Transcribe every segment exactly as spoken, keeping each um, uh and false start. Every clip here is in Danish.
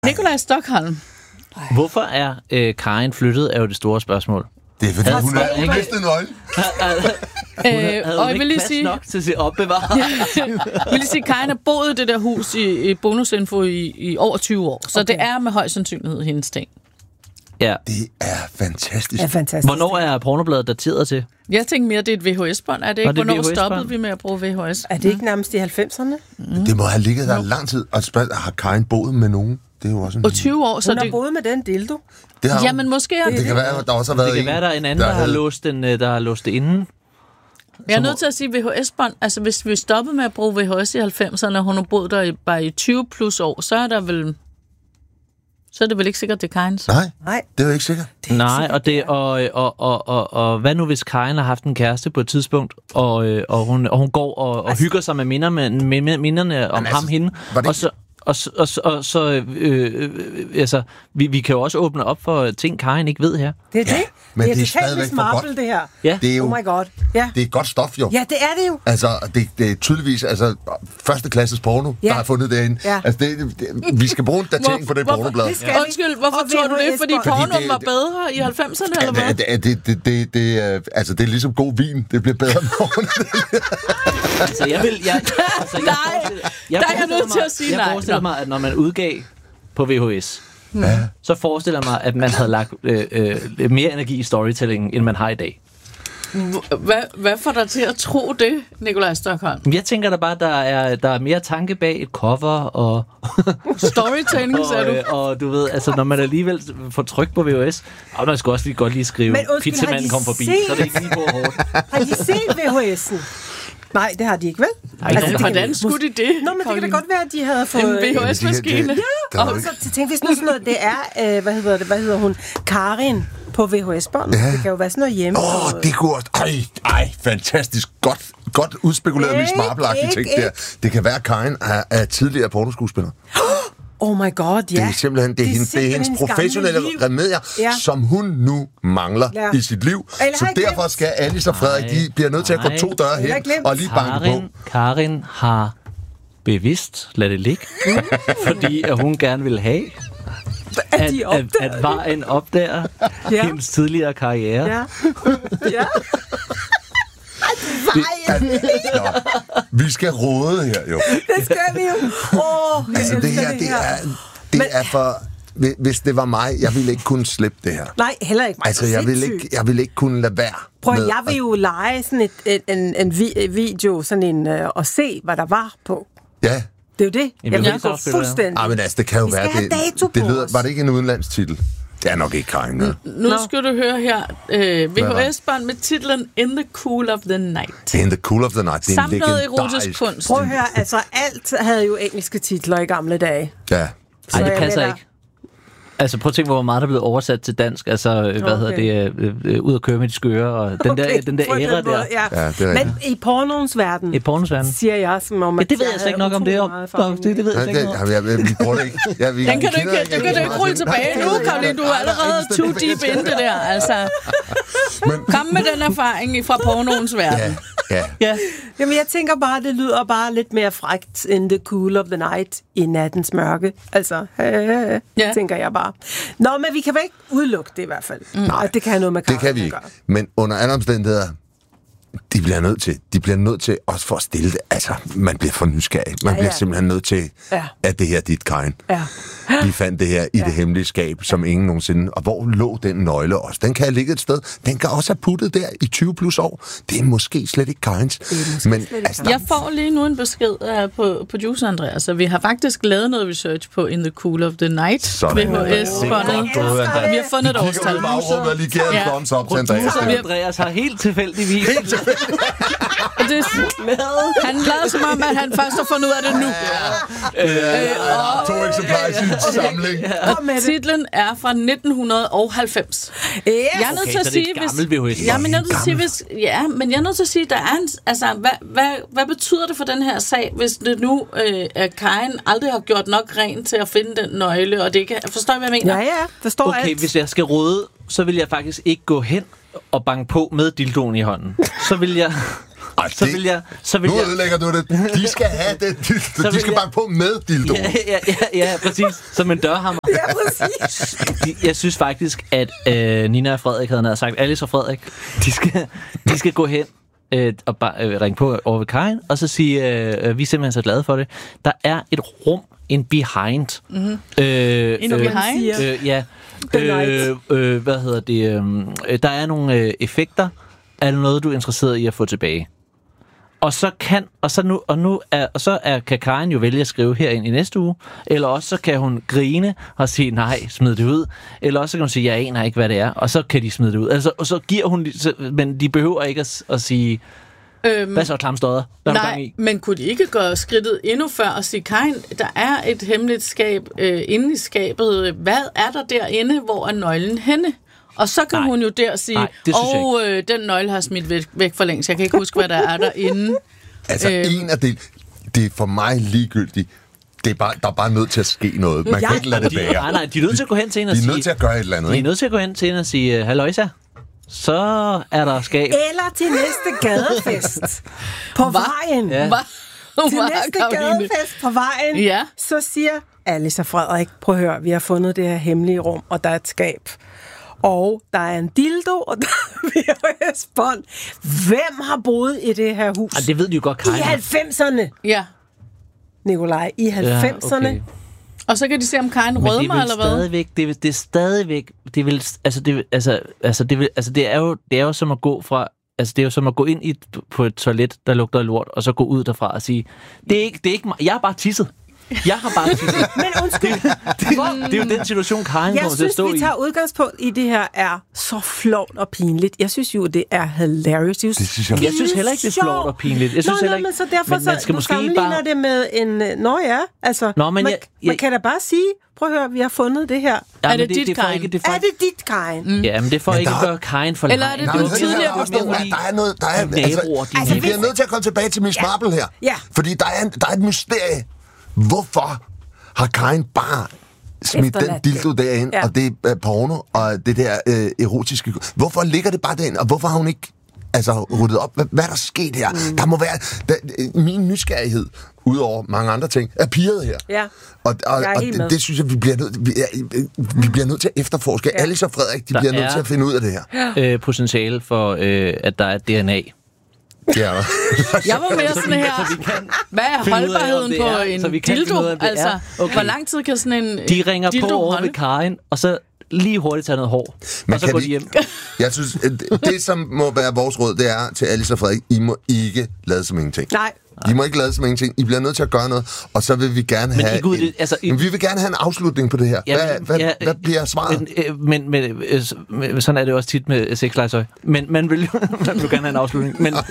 Nikolaj Stokholm. Hvorfor er øh, Karin flyttet, er jo det store spørgsmål. Det er fordi, Altså, hun er ikke- mistet nøgle. Øh, Havde og hun jeg vil ikke lige plads sige, nok til at opbevare? jeg vil lige sige, Karin har boet i det der hus i, i Bonusinfo i, i over tyve år, så Okay. det er med høj sandsynlighed hendes ting. Ja. Det er fantastisk. Ja, fantastisk. Hvornår er pornobladet dateret til? Jeg tænker mere, det er et V H S-bånd. Er det ikke? Og det er Hvornår V H S-bånd? stoppede vi med at bruge V H S? Er det ikke nærmest i halvfemserne? Mm. Det må have ligget der lang tid. Og spørg, har Karin boet med nogen? Det er jo også en... Og tyve år, så Hun har det... boet med den dildo. Det har hun. Jamen, måske er Det det... kan være, at der også har været Det kan en, være, der er en anden, der, der har havde- låst den, øh, der har låst det inden. Jeg er nødt til at sige V H S-bånd. Altså, hvis vi stoppede med at bruge V H S i halvfemserne, og hun har boet der i, bare i tyve plus år, så er der vel... Så er det vel ikke sikkert, det er Karins. Nej, Nej. det er jo ikke sikkert. Nej, og, det, og, og, og, og, og hvad nu, hvis Karin har haft en kæreste på et tidspunkt, og, øh, og, hun, og hun går og, og hygger sig med, minder, med, med, med minderne om altså, ham hende, var det og så... Og så, og så, og så øh, øh, altså, vi, vi kan jo også åbne op for ting, Karin ikke ved her. Det er det. men det er, det er totalt stadigvæk Miss for Marple, godt. det her. Ja. Det er jo Oh my god. Ja. det er godt stof, jo. Ja, det er det jo. Altså, det, det er tydeligvis altså, første klasses porno, Ja. der har fundet det ind. Ja. Altså, det, det, vi skal bruge en datering på det Hvorfor- pornoblad. Det skal vi. Undskyld, hvorfor Og tror du det? Fordi V H S-bånd. pornoen Fordi det- var bedre i halvfemserne, eller hvad? Det, det, det, det, det, er- altså, det er ligesom god vin. Det bliver bedre med årene. Altså, jeg vil... Jeg, altså, jeg Nej, forestiller- der er jeg forestiller nødt til mig- at sige jeg nej. Jeg forestiller Nå. mig, at når man udgav på V H S, Ja. så forestiller jeg mig, at man havde lagt øh, øh, mere energi i storytelling, end man har i dag. Hvad, hvad får dig til at tro det, Nikolaj Stokholm? Jeg tænker da bare, at der er, der er mere tanke bag et cover, og, Storytelling, og, sagde du? øh, og du ved, altså når man alligevel får tryk på V H S, og man skal også lige godt lige skrive, Men undskyld, pizzamanden har de kom forbi, set- så er det ikke lige på hårdt. Har de set V H S'en? Nej, det har de ikke, vel? Nej, Altså, det- hvordan skulle de det? Nå, men det kan da godt være, at de havde fået... En V H S-maskine. det- der er jo Og ikke- så tænk, hvis nu sådan noget, det er, øh, hvad hedder det, hvad hedder hun, Karin på V H S-bånd. Ja. Det kan jo være sådan noget hjemme. Åh, oh, det kunne også... Ej, ej, fantastisk. Godt, godt udspekuleret Miss Ikke, Marple-agtigt ting ikke, der. Det kan være, at Karin er, er tidligere pornoskuespiller. Oh my god, ja. Det er simpelthen det er, hende, det er hendes gamle professionelle liv. remedier, Ja. som hun nu mangler Ja. i sit liv. Eller Så har ikke derfor glemt. skal Alice og Frederik, de bliver nødt til at gå Nej. to døre Eller hen glemt. og lige banke på. Karin, Karin har bevidst lad det ligge, fordi at hun gerne vil have, At at, de at, opdager at vejen opdager Ja. hendes tidligere karriere. Ja. Ja. At, nå, vi skal råde her, jo. Det skal vi jo. Åh, jeg Altså, det elsker her, det er, det er for... Hvis det var mig, jeg ville ikke kunne slippe det her. Nej, heller ikke mig. Altså, jeg ville ikke, jeg ville ikke kunne lade være. Prøv, med jeg vil at- jo lege sådan et, et, en, en vi- video, sådan en, øh, og se, hvad der var på. Ja. Det er jo det. Jamen, Jeg vil jeg gå kan også spille det. fuldstændig. Ah, men altså, det kan jo Vi skal være... have dato det, det på lyder, os. var det ikke en udenlandstitel? Det er nok ikke Karin. Mm. Nu Nå. skal du høre her. Øh, Hvad var det? V H S-bånd med titlen In the Cool of the Night. In the Cool of the Night. Det er en Samt noget legendarisk... erotisk kunst. Prøv at høre, altså alt havde jo engelske titler i gamle dage. Ja. Nej, Så det jeg passer mener- ikke. Altså, prøv at tænke, hvor meget der er blevet oversat til dansk. Altså, okay. hvad hedder det? Øh, øh, ud at køre med de skøre, og den der, Okay, den der på den æra måde, der. Ja. Ja, det er Men i pornoens verden, I pornosverden. siger jeg, som om, Ja, at det ved jeg havde slet ikke nok om det. utrolig Om. meget erfaring. Nå, det, det ved jeg Ja, slet det, ikke noget om. ja, vi, vi bruger det ikke. Ja, vi, Den kan vi du ikke, kender du kan du ikke rulle tilbage nu, Karoline. Du er allerede too deep in det der. Altså, kom med den erfaring fra pornoens verden. Ja, ja. Ja. Jamen, jeg tænker bare, det lyder bare lidt mere frækt in the cool of the night i nattens mørke. Altså, øh, Ja. ja. tænker jeg bare. Nå, men vi kan vel ikke udelukke det i hvert fald. Mm. Nej, det kan have noget med Det kan Karin vi at ikke. gøre. Men under alle omstændigheder, de bliver nødt til, de bliver nødt til også for at stille det. Altså, man bliver for nysgerrig. Man Ja, bliver ja. simpelthen nødt til, Ja. at det her er dit Karin. Ja. Vi fandt det her i ja. det hemmelige skab, som ingen nogensinde... Og hvor lå den nøgle også? Den kan have ligget et sted. Den kan også have puttet der i tyve plus år. Det er måske slet ikke Karins. Men altså, Jeg får lige nu en besked af på producer Andreas, så vi har faktisk lavet noget research på In the Cool of the Night. Sådan. V H S-båndet. Vi har fundet et årstal. og lige giver en Ja. thumbs up til Andreas. Producer Andreas har helt tilfældigvis Og det, han lader som om, at han først har fundet ud af det nu. To eksemplarer i sin samling. Kom med det. Titlen er fra nitten halvfems. Ja. Jeg er nødt Okay, til at så det er sige, et gammelt V H S. Ja, men jeg er nødt til at sige, hvis, ja, men jeg er nødt til at sige, der er en, altså, hvad, hvad, hvad betyder det for den her sag, hvis det nu øh, er Karin aldrig har gjort nok rent til at finde den nøgle, og det ikke forstår I, hvad jeg mener? Ja, ja, der står Okay, alt. hvis jeg skal råde, så vil jeg faktisk ikke gå hen og banke på med dildoen i hånden. Så vil jeg... Ej, så det- vil jeg... Så vil Nu jeg ødelægger du det. De skal have det. De, de vil skal jeg- banke på med dildo. ja, ja, ja, ja, præcis. Som en dørhammer. Ja, præcis. De- Jeg synes faktisk, at øh, Nina og Frederik havde nær sagt, Alice og Frederik, de skal, de skal gå hen øh, og bare øh, ringe på over ved Karin, og så sige, øh, vi er simpelthen så glade for det. Der er et rum, en behind. Mm-hmm. Øh, En behind? Øh, ja. The night. Øh, øh, hvad hedder det? Øh, der er nogle øh, effekter. Er det noget, du er interesseret i at få tilbage? Og så kan og så nu og nu er og så er kan Karin jo vælge at skrive herind i næste uge, eller også så kan hun grine og sige nej, smid det ud, eller også så kan hun sige jeg aner ikke hvad det er, og så kan de smide det ud. Altså og så giver hun så, men de behøver ikke at, at sige Øhm, hvad så klamstodder? Hvad er der gang nej, i? men kunne de ikke gøre skridtet endnu før og sige, Karin, der er et hemmeligt skab øh, inde i skabet. Hvad er der derinde, hvor er nøglen henne? Og så kan Nej. hun jo der sige, Nej, det synes jeg og øh, den nøgle har smidt væk, væk for længst. Jeg kan ikke huske, hvad der er derinde. Altså, Øhm. en af det, det er for mig ligegyldigt. Det er bare, der er bare nødt til at ske noget. Man Ja. kan ikke lade det De, være. nej, nej, de er nødt til at gå hen til hende og De er sige nødt til at gøre et eller andet, de er ikke? nødt til at gå hen til hende og sige halløjsa. Så er der skab. Eller til næste gadefest på vejen. Ja. Hvad? Til Hvad, næste Karoline? gadefest på vejen, Ja. så siger Alice og Frederik, prøv at høre, vi har fundet det her hemmelige rum, og der er et skab. Og der er en dildo, og der er V H S-bånd. Hvem har boet i det her hus? Ej, det ved de jo godt, I Karin. halvfemserne, Ja. Nikolaj. I halvfemserne. Ja, okay. Og så kan de se, om Karin Men det rødmer, vil eller hvad? stadigvæk, det, vil, det er stadigvæk, det vil, altså det, vil, altså, altså det vil, altså det er jo, det er jo som at gå fra, altså det er jo som at gå ind i et, på et toilet, der lugter af lort, og så gå ud derfra og sige, det er ikke, det er ikke mig, jeg har bare tisset. Jeg har bare tisset. Men undskyld, Det, det er jo den situation, Karin jeg kommer til at synes, stå vi i. tager udgangspunkt i det her er så flovt og pinligt. Jeg synes jo, det er hilarious. Det, Det synes jeg- Jeg synes heller ikke, det er flot og pinligt. Jeg synes Nå, heller nå, ikke, men så derfor men man så skal du måske sammenligner bare- det med en... øh, Nå ja, altså... Nå, men man, jeg- man jeg- kan da bare sige, prøv at høre, vi har fundet det her. Ja, Er men det dit, det er for Karin? ikke, det er for Er ikke, det dit, Karin? Mm. ja, men det er for Men ikke der- at gøre Karin for Eller er det lang. du Nej, men tidligere det er på også noget, fordi- at der er noget, der er, Naboer, altså, de altså, vi naboer. bliver nødt til at komme tilbage til Miss Marple her. Ja. Fordi der er, en, der er et mysterie. Hvorfor har Karin bare smidt den Efterladt dildo derind, Ja. ja. og det er porno, og det der øh, erotiske... Hvorfor ligger det bare derind, og hvorfor har hun ikke altså, ryddet op? Hvad, hvad er der sket her? Mm. Der må være... Der, min nysgerrighed, udover mange andre ting, er pirret her. Ja. Og, og, Jeg er og helt det, med. det synes jeg, vi bliver nødt, vi, er, vi bliver nødt til at efterforske. Ja. Alice og Frederik, de Der bliver nødt er- til at finde ud af det her. Øh, potentiale for, øh, at der er D N A. Ja. Jeg var mere sådan her, vi kan hvad er finde ud af, om holdbarheden det på er- en så vi kan finde dildo? ud af, om det Altså, er. Okay. hvor lang tid kan sådan en De ringer dildo på over holde? ved Karin, og så lige hurtigt tage noget hår. Men Og så kan går vi- de hjem. Jeg synes, at det som må være vores råd, det er til Alice og Frederik, I må ikke lade som ingenting. Nej. I må ikke lade som ingenting. I bliver nødt til at gøre noget, og så vil vi gerne Men have... I, Gud, en, det, altså, I, men vi vil gerne have en afslutning på det her. Ja, Hvad, men- hvad, ja, hvad bliver svaret? Men, øh, men, men øh, s- men sådan er det også tit med sexlegetøj. Men man vil, man vil gerne have en afslutning. Men,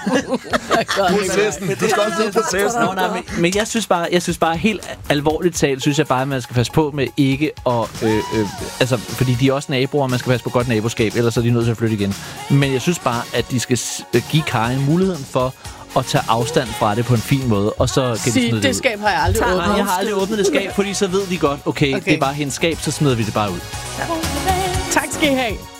Processen. Du skal også se processen. Nå, nej, men, men jeg synes bare, jeg synes bare helt alvorligt talt, synes jeg bare, at man skal passe på med ikke at... Øh, øh, altså, fordi de er også naboer, og man skal passe på godt naboskab, ellers er de nødt til at flytte igen. Men jeg synes bare, at de skal s- give Karin muligheden for at tage afstand fra det på en fin måde, og så kan de Sig, smide det det ud. skab har jeg aldrig Nej, åbnet. jeg har aldrig åbnet det skab, fordi så ved de godt, okay, okay. Okay. det er bare hendes skab, så smider vi det bare ud. Tak skal I have.